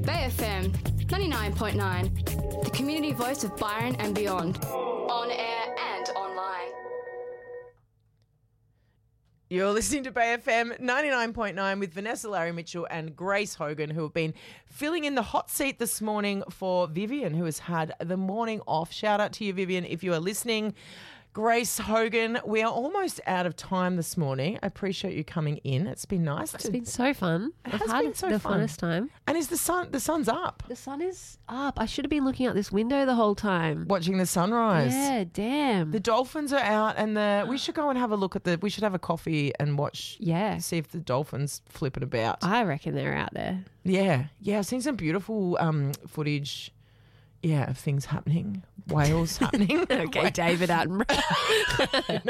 Bay FM 99.9, the community voice of Byron and beyond, on air and online. You're listening to Bay FM 99.9 with Vanessa Larry Mitchell and Grace Hogan, who have been filling in the hot seat this morning for Vivian, who has had the morning off. Shout out to you, Vivian, if you are listening. Grace Hogan, we are almost out of time this morning. I appreciate you coming in. It's been nice. It's been so fun. I've had the funnest time. And is the sun's up? The sun is up. I should have been looking out this window the whole time. Watching the sunrise. Yeah, damn. The dolphins are out and we should go and have a look at we should have a coffee and watch. Yeah. See if the dolphins flipping about. I reckon they're out there. Yeah. Yeah, I've seen some beautiful footage. Yeah, of things happening, whales happening. Okay, David Attenborough.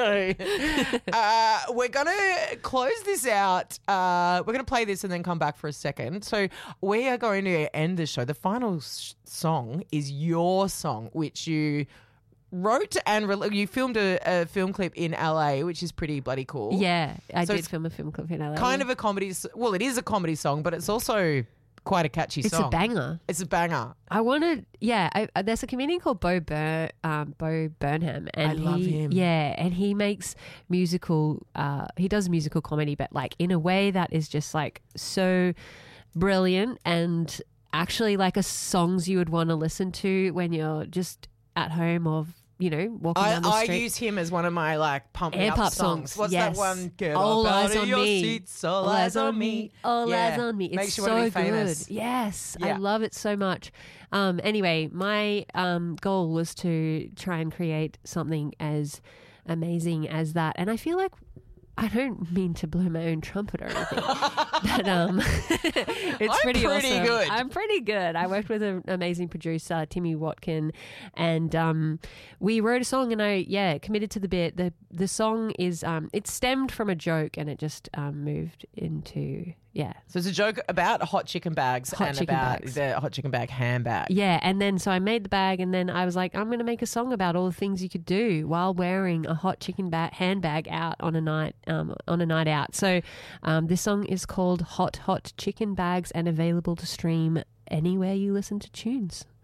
No. We're going to close this out. We're going to play this and then come back for a second. So we are going to end the show. The final song is your song, which you wrote and you filmed a film clip in LA, which is pretty bloody cool. Yeah, I did film a film clip in LA. Kind of a comedy. Well, it is a comedy song, but it's also quite a catchy song. It's a banger. It's a banger. There's a comedian called Bo Burnham, and I love him. Yeah, and he makes musical. He does musical comedy, but like in a way that is just like so brilliant and actually like a songs you would want to listen to when you're just at home or walking down the street. I use him as one of my like pump me Amp up up songs. What's yes. that one? Get all up eyes out of on your me. seats, all eyes on me. All eyes on me. It's Makes you so want to be good. famous. Yes, Yeah. I love it so much. Anyway, my goal was to try and create something as amazing as that, and I feel like I don't mean to blow my own trumpet or anything, but it's I'm pretty awesome. good. I'm pretty good. I worked with an amazing producer, Timmy Watkin, and we wrote a song, and I committed to the bit. The song is it stemmed from a joke, and it just moved into. Yeah. So it's a joke about hot chicken bags Hot and chicken about bags. the hot chicken bag handbag. Yeah, and then so I made the bag, and then I was like, I'm going to make a song about all the things you could do while wearing a hot chicken handbag out on a night out. So this song is called Hot Chicken Bags and available to stream anywhere you listen to tunes.